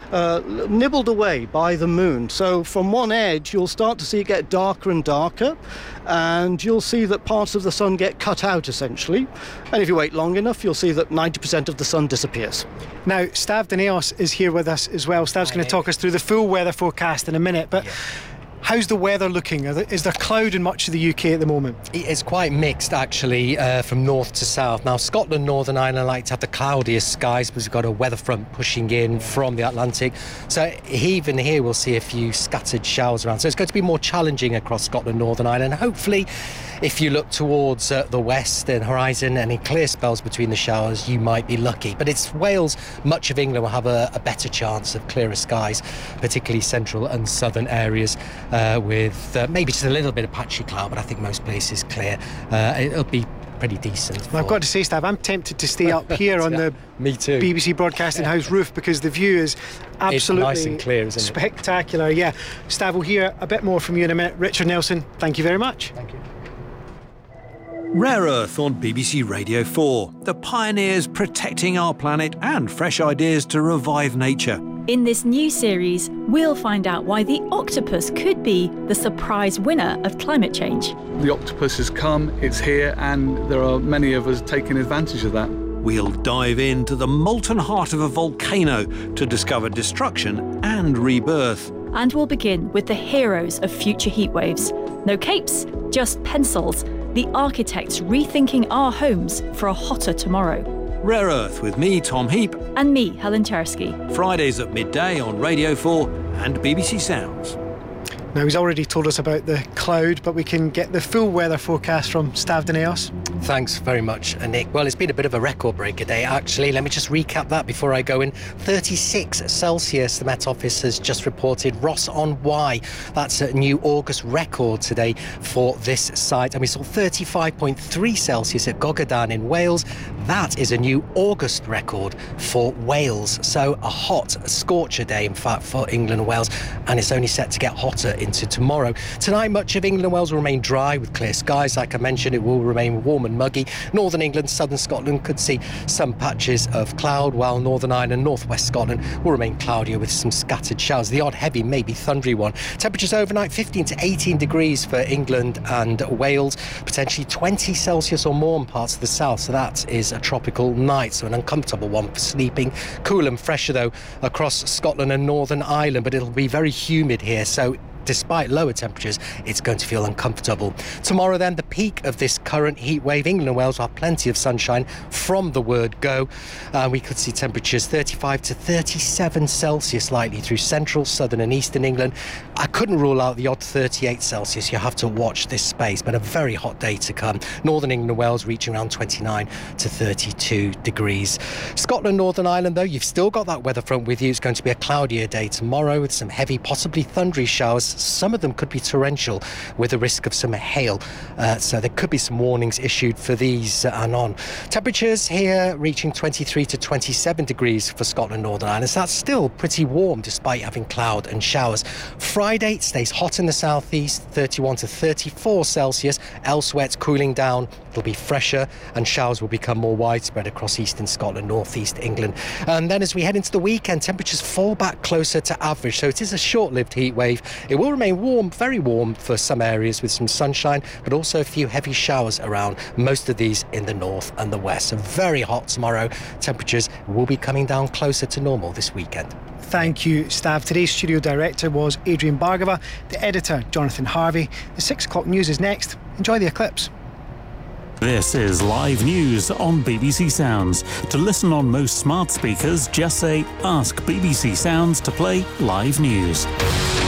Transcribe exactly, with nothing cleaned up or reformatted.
uh, nibbled away by the moon. So from one edge, you'll start to see it get darker and darker, and you'll see that parts of the sun get cut out, essentially. And if you wait long enough, you'll see that ninety percent of the sun disappears. Now, Stav Daneos is here with us as well. Stav's going to talk us through the full weather forecast in a minute, but yeah. How's the weather looking? Is there cloud in much of the U K at the moment? It's quite mixed, actually, uh, from north to south. Now, Scotland, Northern Ireland like to have the cloudiest skies because we've got a weather front pushing in from the Atlantic. So even here, we'll see a few scattered showers around. So it's going to be more challenging across Scotland, Northern Ireland. Hopefully, if you look towards uh, the western horizon, any clear spells between the showers, you might be lucky. But it's Wales, much of England will have a, a better chance of clearer skies, particularly central and southern areas. Uh, with uh, maybe just a little bit of patchy cloud, but I think most places clear. Uh, it'll be pretty decent. Well, I've got to say, Stav, I'm tempted to stay up here on yeah, the me too. B B C Broadcasting House roof because the view is absolutely it's nice and clear, isn't it? Spectacular. Yeah, Stav, we'll hear a bit more from you in a minute. Richard Nelson, thank you very much. Thank you. Rare Earth on B B C Radio four. The pioneers protecting our planet and fresh ideas to revive nature. In this new series, we'll find out why the octopus could be the surprise winner of climate change. The octopus has come, it's here, and there are many of us taking advantage of that. We'll dive into the molten heart of a volcano to discover destruction and rebirth. And we'll begin with the heroes of future heatwaves. No capes, just pencils. The architects rethinking our homes for a hotter tomorrow. Rare Earth with me, Tom Heap. And me, Helen Chersky. Fridays at midday on Radio four and B B C Sounds. Now, he's already told us about the cloud, but we can get the full weather forecast from Stav Daneos. Thanks very much, Nick. Well, it's been a bit of a record breaker day, actually. Let me just recap that before I go in. thirty-six Celsius, the Met Office has just reported. Ross on Wye, that's a new August record today for this site. And we saw thirty-five point three Celsius at Gogardan in Wales. That is a new August record for Wales. So a hot scorcher day, in fact, for England and Wales. And it's only set to get hotter into tomorrow. Tonight, much of England and Wales will remain dry with clear skies. Like I mentioned, it will remain warm and muggy. Northern England, southern Scotland could see some patches of cloud, while Northern Ireland, northwest Scotland will remain cloudier with some scattered showers. The odd heavy, maybe thundery one. Temperatures overnight fifteen to eighteen degrees for England and Wales, potentially twenty Celsius or more in parts of the south. So that is a tropical night, so an uncomfortable one for sleeping. Cool and fresher though across Scotland and Northern Ireland, but it'll be very humid here. So despite lower temperatures, it's going to feel uncomfortable. Tomorrow then, the peak of this current heat wave. England and Wales will have plenty of sunshine from the word go. Uh, we could see temperatures thirty-five to thirty-seven Celsius likely through central, southern and eastern England. I couldn't rule out the odd thirty-eight Celsius. You have to watch this space, but a very hot day to come. Northern England and Wales reaching around twenty-nine to thirty-two degrees. Scotland, Northern Ireland though, you've still got that weather front with you. It's going to be a cloudier day tomorrow with some heavy, possibly thundery showers. Some of them could be torrential with a risk of some hail. Uh, so there could be some warnings issued for these uh, and on. Temperatures here reaching twenty-three to twenty-seven degrees for Scotland, Northern Ireland. So that's still pretty warm despite having cloud and showers. Friday it stays hot in the southeast, thirty-one to thirty-four Celsius. Elsewhere it's cooling down. It'll be fresher and showers will become more widespread across eastern Scotland, northeast England. And then as we head into the weekend, temperatures fall back closer to average. So it is a short-lived heat wave. It will remain warm, very warm for some areas with some sunshine, but also a few heavy showers around, most of these in the north and the west. So very hot tomorrow. Temperatures will be coming down closer to normal this weekend. Thank you, Stav. Today's studio director was Adrian Bhargava, the editor, Jonathan Harvey. The six o'clock news is next. Enjoy the eclipse. This is live news on B B C Sounds. To listen on most smart speakers, just say, ask B B C Sounds to play live news.